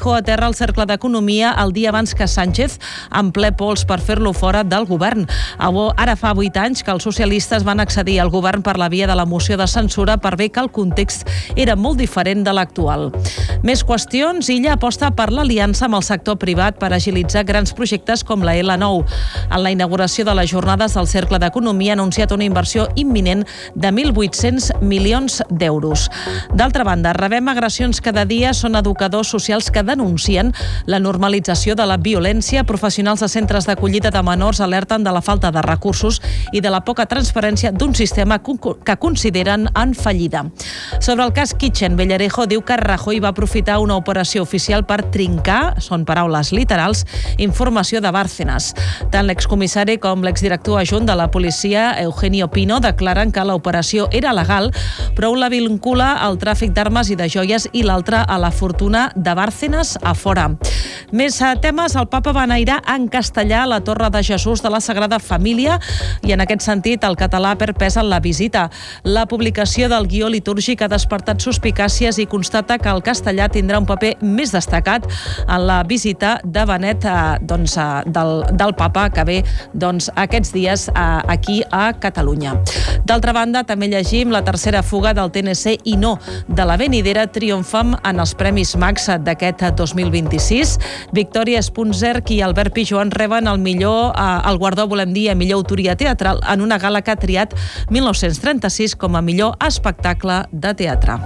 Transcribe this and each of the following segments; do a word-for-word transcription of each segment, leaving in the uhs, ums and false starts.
Feijóo aterra al Cercle d'Economia el dia abans que Sánchez, en ple pols per fer-lo fora del govern. Ara fa vuit anys que els socialistes van accedir al govern per la via de la moció de censura per bé que el context era molt diferent de l'actual. Més qüestions. Illa aposta per l'aliança amb el sector privat per agilitzar grans projectes com la L nou. En la inauguració de les jornades del Cercle d'Economia ha anunciat una inversió imminent de mil vuit-cents milions d'euros. D'altra banda, rebem agressions cada dia. Són educadors socials que denuncien la normalització de la violència. Professionals de centres d'acollida de menors alerten de la falta de recursos i de la poca transparència d'un sistema que consideren en fallida. Sobre el cas Kitchen, Villarejo diu que Rajoy va aprofitar una operació oficial per trincar, són paraules literals, informació de Bárcenas. Tant l'excomissari com l'exdirector adjunt de la policia, Eugenio Pino, declaren que l'operació era legal, però un la vincula al tràfic d'armes i de joies i l'altra a la fortuna de Bárcenas a fora. Més temes. El papa va enairar en castellà a la Torre de Jesús de la Sagrada Família i en aquest sentit el català perd pes en la visita. La publicació del guió litúrgic ha despertat suspicàcies i constata que el castellà tindrà un paper més destacat en la visita de Benet eh, doncs, eh, del, del papa que ve doncs, aquests dies eh, aquí a Catalunya. D'altra banda, també llegim la tercera fuga del T N C i no de la venidera triomfem en els Premis Max d'aquest dos mil vint-i-sis. Victòria Spunzerc i Albert Pijoan reben el millor, eh, el guardó, volem dir, a millor autoria teatral en una gala que ha triat mil nou-cents trenta-sis com a millor espectacle de teatre.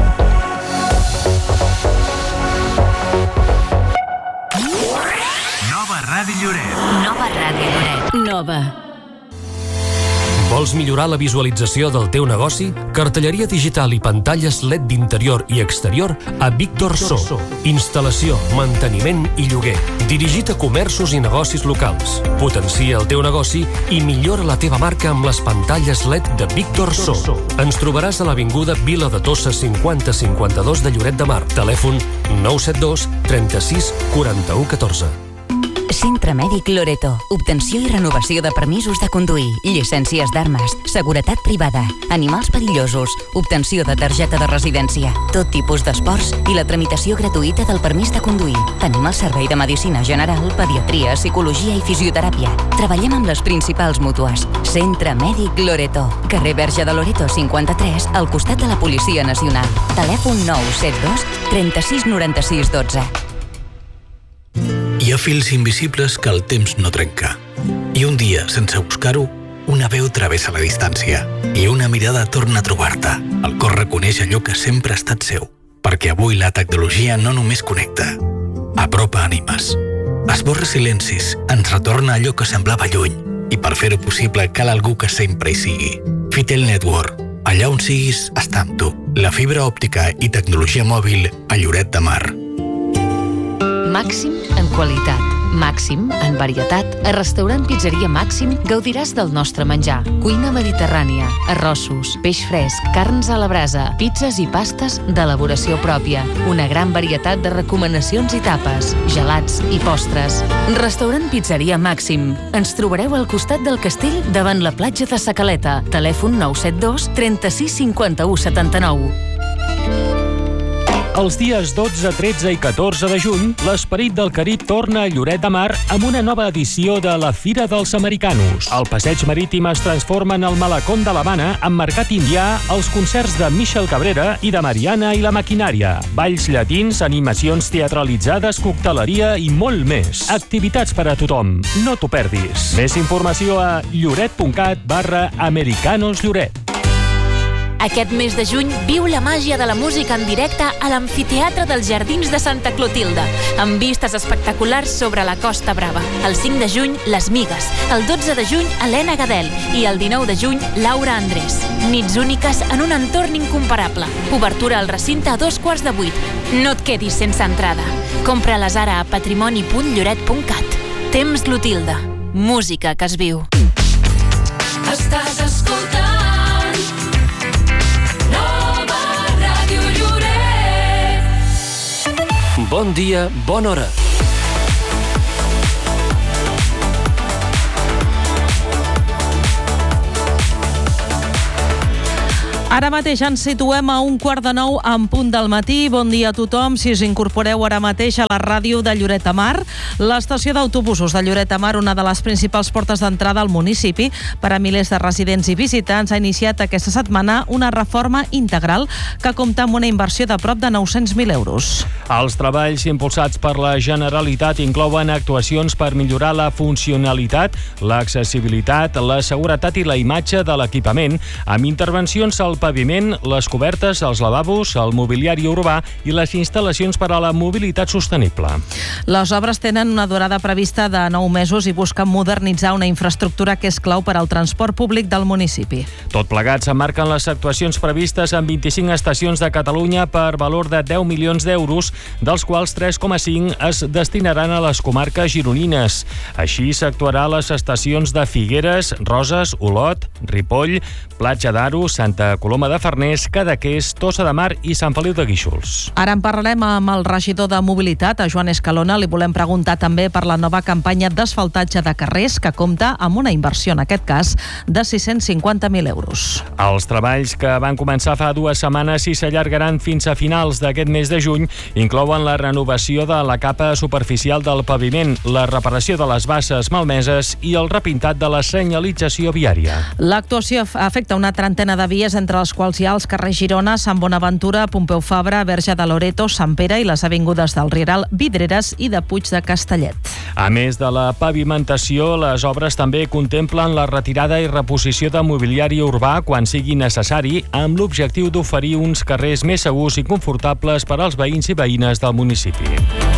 Nova Ràdio Lloret. Nova Ràdio Lloret. Nova. Vols millorar la visualització del teu negoci? Cartelleria digital i pantalles L E D d'interior i exterior a Víctor So. Instal·lació, manteniment i lloguer. Dirigit a comerços i negocis locals. Potencia el teu negoci i millora la teva marca amb les pantalles L E D de Víctor So. Ens trobaràs a l'avinguda Vila de Tossa cinquanta cinquanta-dos de Lloret de Mar. Telèfon nou set dos trenta-sis quaranta-u catorze. Centre Mèdic Loreto. Obtenció i renovació de permisos de conduir, llicències d'armes, seguretat privada, animals perillosos, obtenció de targeta de residència, tot tipus d'esports i la tramitació gratuïta del permís de conduir. Tenim el servei de medicina general, pediatria, psicologia i fisioteràpia. Treballem amb les principals mútues. Centre Mèdic Loreto. Carrer Verge de Loreto cinquanta-tres, al costat de la Policia Nacional. Telèfon nou set dos trenta-sis noranta-sis dotze. Hi ha fils invisibles que el temps no trenca. I un dia, sense buscar-ho, una veu travessa la distància i una mirada torna a trobar-te. El cor reconeix allò que sempre ha estat seu, perquè avui la tecnologia no només connecta, apropa ànimes, esborra silencis, ens retorna allò que semblava lluny i per fer-ho possible cal algú que sempre hi sigui. Fitel Network. Allà on siguis, està amb tu. La fibra òptica i tecnologia mòbil a Lloret de Mar. Màxim en qualitat, màxim en varietat. A Restaurant Pizzeria Màxim gaudiràs del nostre menjar. Cuina mediterrània, arrossos, peix fresc, carns a la brasa, pizzas i pastes d'elaboració pròpia. Una gran varietat de recomanacions i tapes, gelats i postres. Restaurant Pizzeria Màxim. Ens trobareu al costat del castell davant la platja de Sa Caleta. Telèfon nou set dos trenta-sis cinquanta-u setanta-nou. Els dies dotze, tretze i catorze de juny, l'Esperit del Carib torna a Lloret de Mar amb una nova edició de la Fira dels Americanos. El passeig marítim es transforma en el Malacón de l'Havana amb mercat indià, els concerts de Michel Cabrera i de Mariana i la Maquinària, balls llatins, animacions teatralitzades, cocteleria i molt més. Activitats per a tothom. No t'ho perdis. Més informació a lloret.cat barra Americanos Lloret. Aquest mes de juny viu la màgia de la música en directe a l'Amfiteatre dels Jardins de Santa Clotilde, amb vistes espectaculars sobre la Costa Brava. El cinc de juny, Les Migues. El dotze de juny, Helena Gadel. I el dinou de juny, Laura Andrés. Nits úniques en un entorn incomparable. Obertura al recinte a dos quarts de vuit. No et quedis sense entrada. Compra-les ara a patrimoni punt lloret punt cat. Temps Clotilde. Música que es viu. Estàs escoltant Bon dia, bona hora. Ara mateix ens situem a un quart de nou en punt del matí. Bon dia a tothom. Si us incorporeu ara mateix a la ràdio de Lloret de Mar, l'estació d'autobusos de Lloret de Mar, una de les principals portes d'entrada al municipi per a milers de residents i visitants, ha iniciat aquesta setmana una reforma integral que compta amb una inversió de prop de nou-cents mil euros. Els treballs impulsats per la Generalitat inclouen actuacions per millorar la funcionalitat, l'accessibilitat, la seguretat i la imatge de l'equipament, amb intervencions al paviment, les cobertes, els lavabos, el mobiliari urbà i les instal·lacions per a la mobilitat sostenible. Les obres tenen una durada prevista de nou mesos i busquen modernitzar una infraestructura que és clau per al transport públic del municipi. Tot plegat s'emmarquen les actuacions previstes en vint-i-cinc estacions de Catalunya per valor de deu milions d'euros, dels quals tres coma cinc es destinaran a les comarques gironines. Així s'actuarà a les estacions de Figueres, Roses, Olot, Ripoll, Platja d'Aro, Santa Coloma de Farners, Cadaqués, Tossa de Mar i Sant Feliu de Guíxols. Ara en parlarem amb el regidor de Mobilitat, a Joan Escalona. Li volem preguntar també per la nova campanya d'asfaltatge de carrers que compta amb una inversió, en aquest cas, de sis-cents cinquanta mil euros. Els treballs que van començar fa dues setmanes i s'allargaran fins a finals d'aquest mes de juny inclouen la renovació de la capa superficial del paviment, la reparació de les basses malmeses i el repintat de la senyalització viària. L'actuació afecta una trentena de vies, entre les quals hi ha els carrers Girona, Sant Bonaventura, Pompeu Fabra, Verge de Loreto, Sant Pere i les avingudes del Rieral, Vidreres i de Puig de Castellet. A més de la pavimentació, les obres també contemplen la retirada i reposició de mobiliari urbà quan sigui necessari, amb l'objectiu d'oferir uns carrers més segurs i confortables per als veïns i veïnes del municipi.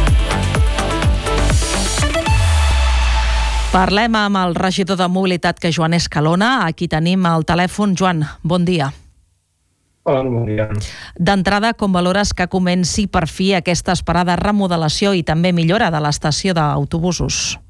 Parlem amb el regidor de Mobilitat, que és Joan Escalona. Aquí tenim el telèfon. Joan, bon dia. Hola, bon dia. D'entrada, com valores que comenci per fi aquesta esperada remodelació i també millora de l'estació d'autobusos?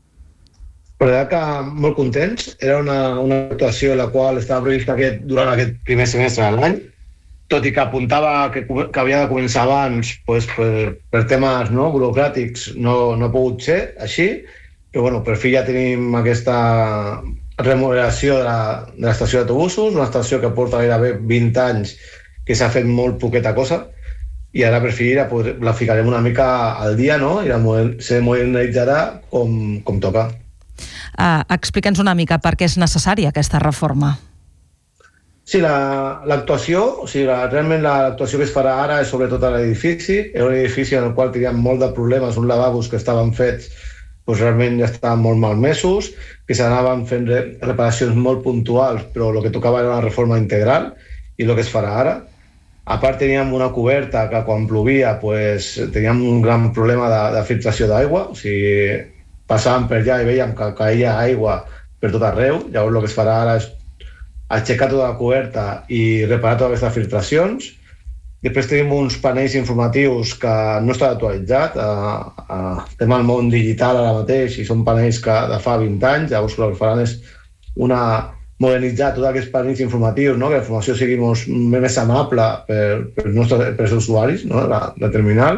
La veritat que molt contents. Era una, una actuació la qual estava prevista aquest, durant aquest primer semestre de l'any, tot i que apuntava que, que havia de començar abans, pues, per, per temes no, burocràtics no, no ha pogut ser així, però bueno, per fi ja tenim aquesta remodelació de, la, de l'estació d'autobusos, una estació que porta gairebé vint anys que s'ha fet molt poqueta cosa, i ara per fi la, la ficarem una mica al dia, no? I la model, se modernitzarà com, com toca. Uh, Explica'ns una mica per què és necessària aquesta reforma. Sí, la, l'actuació, o sigui, la, realment l'actuació que es farà ara és sobretot a l'edifici. Era un edifici en el qual teníem molt de problemes, uns lavabos que estaven fets doncs realment ja estaven molt malmesos, que s'anaven fent reparacions molt puntuals, però el que tocava era una reforma integral, i el que es farà ara. A part teníem una coberta que quan plovia pues, teníem un gran problema de, de filtració d'aigua, o sigui, passàvem per allà i veiem que caia aigua per tot arreu. Llavors el que es farà ara és aixecar tota la coberta i reparar totes aquestes filtracions. Després tenim uns panells informatius que no estan actualitzats. Uh, uh, estem al món digital ara mateix i són panells que de fa vint anys. Llavors el que faran és una, modernitzar tots aquests panells informatius, no? Que la informació sigui molt, més amable per, per, nostres, per els usuaris, no? la, la terminal.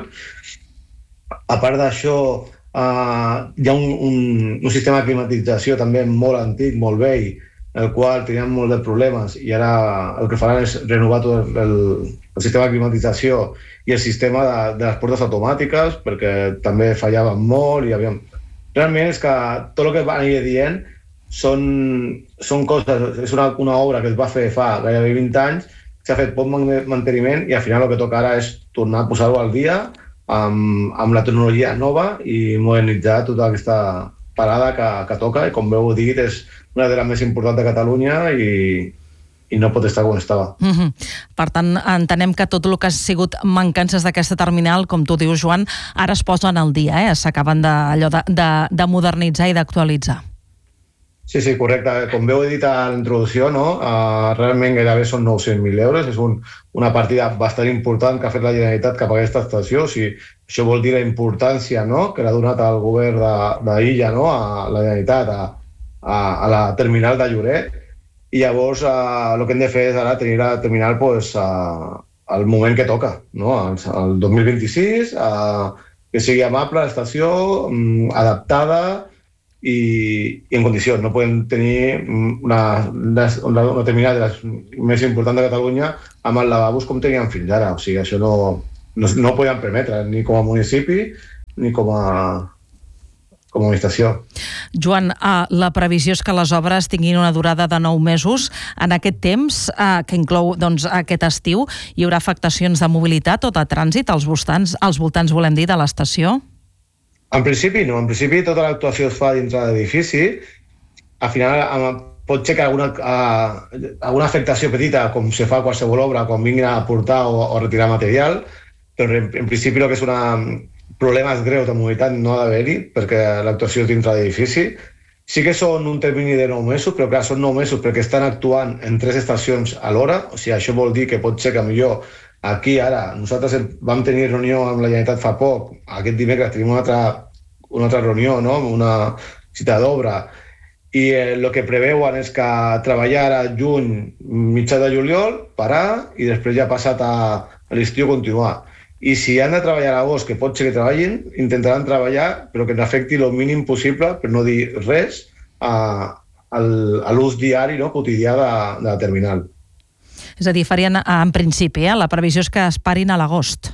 A part d'això, uh, hi ha un, un, un sistema de climatització també molt antic, molt vell, el qual teníem molt de problemes, i ara el que faran és renovar tot el, el sistema de climatització i el sistema de, de les portes automàtiques, perquè també fallaven molt i havíem... Realment és que tot el que van anar dient són, són coses... És una, una obra que es va fer fa gairebé vint anys, s'ha fet poc manteniment i al final el que toca ara és tornar a posar-ho al dia amb, amb la tecnologia nova i modernitzar tota aquesta parada que, que toca, i com veu dit és una de les més importants de Catalunya i, i no pot estar com estava. Mm-hmm. Per tant, entenem que tot el que ha sigut mancances d'aquesta terminal, com tu dius, Joan, ara es posen al dia, eh? S'acaben de, allò de, de, de modernitzar i d'actualitzar. Sí, sí, correcte. Com veu he dit a la introducció, no? Uh, realment gairebé són nou-cents mil euros. És un, una partida bastant important que ha fet la Generalitat cap a aquesta estació. O sigui, això vol dir la importància, no?, que l'ha donat al govern d'Illa, no?, a la Generalitat, a, a, a la terminal de Lloret. I llavors uh, el que hem de fer és ara tenir la terminal pues, uh, al moment que toca, no?, el, el dos mil vint-i-sis, uh, que sigui amable l'estació, um, adaptada, i, i en condicions. No podem tenir una, una, una terminal de les més importants de Catalunya amb els lavabos com teníem fins ara. O sigui, això no, no, no ho podem permetre, ni com a municipi ni com a, com a administració. Joan, la previsió és que les obres tinguin una durada de nou mesos. En aquest temps, que inclou doncs, aquest estiu, hi haurà afectacions de mobilitat o de trànsit als voltants, als voltants volem dir, de l'estació? En principi no. En principi tota l'actuació es fa dintre de l'edifici. Al final pot ser que alguna, alguna afectació petita, com se fa a qualsevol obra, quan vinguin a aportar o, o retirar material, però en, en principi el que és una... problemes greus de mobilitat no ha d'haver-hi perquè l'actuació és dintre de l'edifici. Sí que són un termini de nou mesos, però clar, són nou mesos perquè estan actuant en tres estacions a l'hora. O sigui, això vol dir que pot ser que millor aquí ara, nosaltres vam tenir reunió amb la Generalitat fa poc, aquest dimecres tenim una altra, una altra reunió, no? Una cita d'obra, i el eh, que preveuen és que treballar a juny, mitjà de juliol, parar, i després ja passat a, a l'estiu continuar. I si han de treballar a l'agost, que pot ser que treballin, intentaran treballar, però que n'afecti el mínim possible, per no dir res, a, a l'ús diari, no, quotidià de, de la terminal. És a dir, farien, en principi, eh, la previsió és que es parin a l'agost.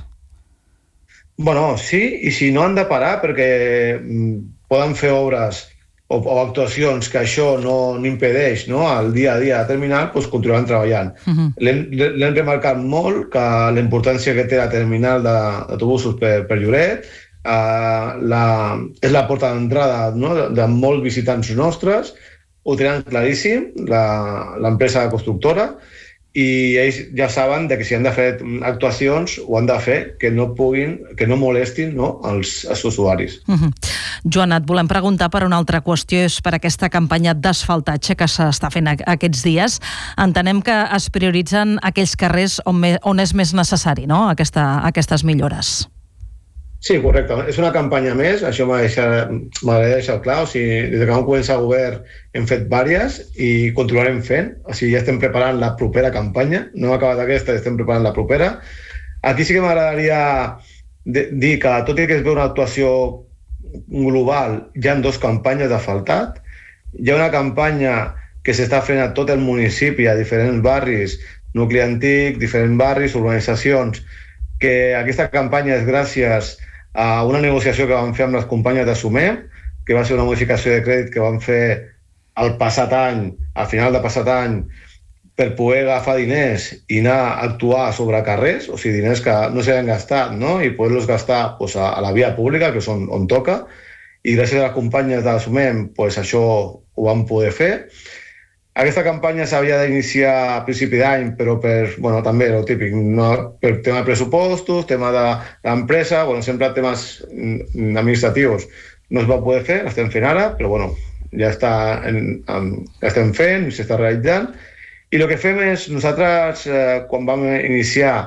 Bueno, sí, i si no han de parar, perquè poden fer obres o, o actuacions que això no n'impedeix, no, al dia a dia de la terminal, doncs continuaran treballant. Uh-huh. L'hem remarcat molt que la importància que té la terminal d'autobusos per, per Lloret, uh, la, és la porta d'entrada, no, de, de molts visitants nostres, ho tenen claríssim, l'empresa constructora, i ells ja saben que si han de fer actuacions ho han de fer que no puguin, que no molestin, no, els, els usuaris. Uh-huh. Joan, et volem preguntar per una altra qüestió, és per aquesta campanya d'asfaltatge que s'està fent aquests dies. Entenem que es prioritzen aquells carrers on, me, on és més necessari, no?, Aquesta, aquestes millores. Sí, correcte. És una campanya més, això m'agradaria deixar clar. O sigui, des que vam començar el govern hem fet diverses i continuarem fent. O sigui, ja estem preparant la propera campanya. No hem acabat aquesta, estem preparant la propera. Aquí sí que m'agradaria dir que, tot i que es veu una actuació global, hi ha dues campanyes d'asfaltat. Hi ha una campanya que s'està fent a tot el municipi, a diferents barris, nucli antic, diferents barris, urbanitzacions, que aquesta campanya és gràcies a una negociació que vam fer amb les companyes de Sumer, que va ser una modificació de crèdit que vam fer el passat any, al final del passat any, per poder agafar diners i anar a actuar sobre carrers, o sigui, diners que no s'havien gastat, no?, i poder-los gastar pues, a, a la via pública, que és on, on toca, i gràcies a les companyes de Sumer pues, això ho vam poder fer. Aquesta campanya s'havia d'iniciar a principi d'any, però per, bueno, també el típic, no? Per tema de pressupostos, tema de l'empresa, bueno, sempre temes administratius no es va poder fer, l'estem fent ara, però bueno, ja està en, en, ja estem fent, s'està realitzant. I el que fem és, nosaltres, eh, quan vam iniciar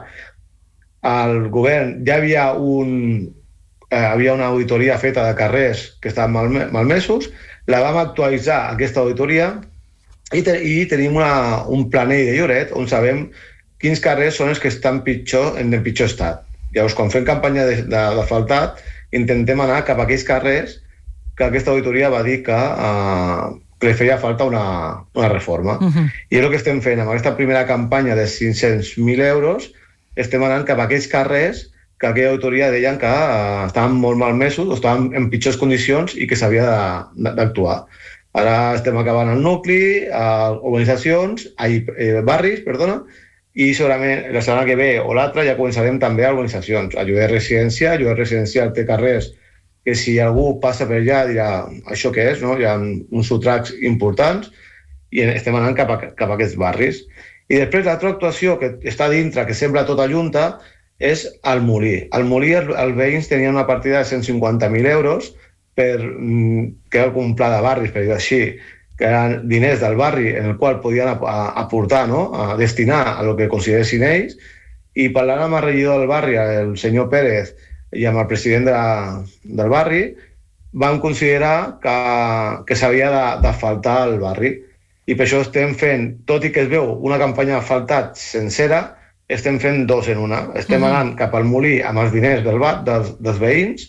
el govern, ja havia, un, eh, havia una auditoria feta de carrers que estaven malme, malmesos, la vam actualitzar, aquesta auditoria, I, te, i tenim una, un planell de Lloret on sabem quins carrers són els que estan pitjor, en el pitjor estat. Llavors, quan fem campanya d'asfaltat, intentem anar cap a aquells carrers que aquesta auditoria va dir que, uh, que li feia falta una, una reforma. Uh-huh. I és el que estem fent. Amb aquesta primera campanya de cinc-cents mil euros estem anant cap a aquells carrers que aquella auditoria deien que uh, estaven molt malmesos o estaven en pitjors condicions i que s'havia d'actuar. Ara estem acabant el nucli, a urbanitzacions, a eh, barris, perdona, i segurament la setmana que ve o l'altra ja començarem també a urbanitzacions. A Lloret Residencial, Lloret Residencial té carrers que si algú passa per allà dirà això què és, no? Hi ha uns sotracs importants i estem anant cap a, cap a aquests barris. I després l'altra actuació que està dintre, que sembla tota junta, és el Molí. Al Molí els veïns tenien una partida de cent cinquanta mil euros per que era un pla de barris, per dir així, que eren diners del barri en el qual podien aportar, no?, a destinar a lo que consideressin ells, i parlant amb el regidor del barri, el senyor Pérez, i amb el president de la, del barri, van considerar que, que s'havia d'asfaltar el barri. I per això estem fent, tot i que es veu una campanya d'asfaltat sencera, estem fent dos en una. Estem anant cap al Molí amb els diners del bar, dels, dels veïns,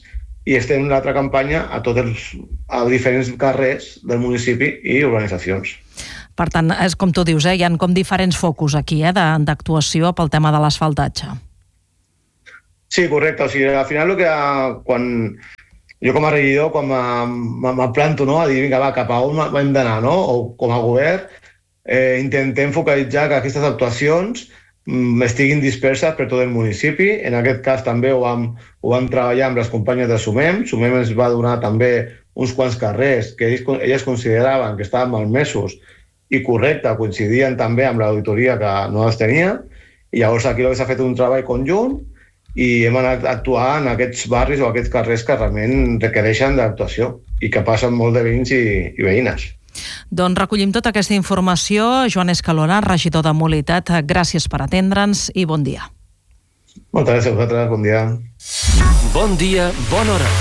i estem l'altra campanya a tots els a diferents carrers del municipi i urbanitzacions. Per tant, és com tu dius, eh? Hi ha com diferents focus aquí eh? d'actuació pel tema de l'asfaltatge. Sí, correcte. O sigui, al final, el que, quan jo com a regidor, quan me planto no, a dir, vinga, va, cap a on hem d'anar, no? O com a govern, eh, intentem focalitzar que aquestes actuacions estiguin disperses per tot el municipi. En aquest cas també ho vam, ho vam treballar amb les companyes de Sumem. Sumem ens va donar també uns quants carrers que ells, elles consideraven que estaven malmesos i correcte, coincidien també amb l'auditoria que no els tenia, i llavors aquí s'ha fet un treball conjunt i hem anat a actuar en aquests barris o aquests carrers que realment requereixen d'actuació i que passen molt de veïns i, i veïnes. Doncs recollim tota aquesta informació. Joan Escalona, regidor de Mobilitat, gràcies per atendre'ns i bon dia. Moltes gràcies a vosaltres, bon dia. Bon dia, bona hora.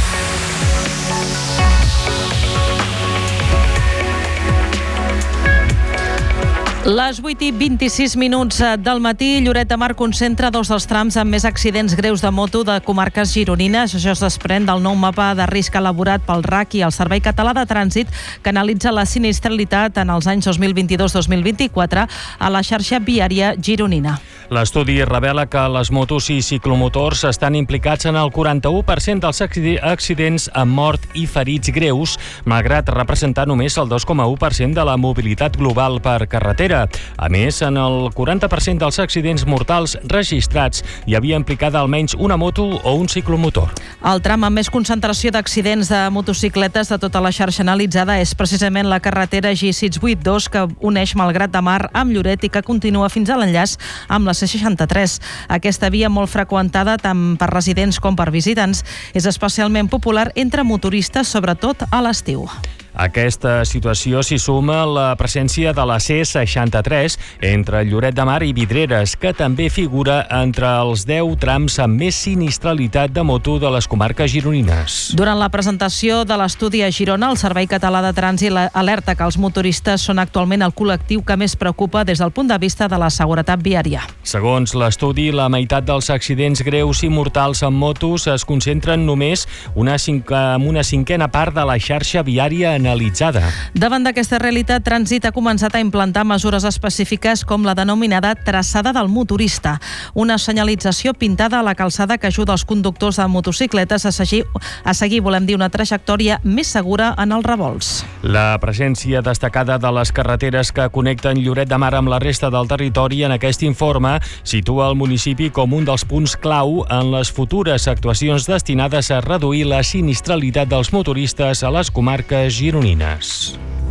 Les vuit i vint-i-sis minuts del matí, Lloret de Mar concentra dos dels trams amb més accidents greus de moto de comarques gironines. Això es desprèn del nou mapa de risc elaborat pel R A C i el Servei Català de Trànsit, que analitza la sinistralitat en els anys dos mil vint-i-dos dos mil vint-i-quatre a la xarxa viària gironina. L'estudi revela que les motos i ciclomotors estan implicats en el quaranta-u per cent dels accidents amb mort i ferits greus, malgrat representar només el dos coma u per cent de la mobilitat global per carretera. A més, en el quaranta per cent dels accidents mortals registrats hi havia implicada almenys una moto o un ciclomotor. El tram amb més concentració d'accidents de motocicletes de tota la xarxa analitzada és precisament la carretera G sis cents vuitanta dos, que uneix Malgrat de Mar amb Lloret i que continua fins a l'enllaç amb la C seixanta-tres. Aquesta via, molt freqüentada tant per residents com per visitants, és especialment popular entre motoristes, sobretot a l'estiu. A aquesta situació s'hi suma la presència de la C seixanta-tres entre Lloret de Mar i Vidreres, que també figura entre els deu trams amb més sinistralitat de moto de les comarques gironines. Durant la presentació de l'estudi a Girona, el Servei Català de Trànsit alerta que els motoristes són actualment el col·lectiu que més preocupa des del punt de vista de la seguretat viària. Segons l'estudi, la meitat dels accidents greus i mortals amb motos es concentren només una cinca, amb una cinquena part de la xarxa viària analitzada. Davant d'aquesta realitat, Trànsit ha començat a implantar mesures específiques com la denominada traçada del motorista, una senyalització pintada a la calçada que ajuda els conductors de motocicletes a seguir, a seguir, volem dir, una trajectòria més segura en els revolts. La presència destacada de les carreteres que connecten Lloret de Mar amb la resta del territori en aquest informe situa el municipi com un dels punts clau en les futures actuacions destinades a reduir la sinistralitat dels motoristes a les comarques gironines.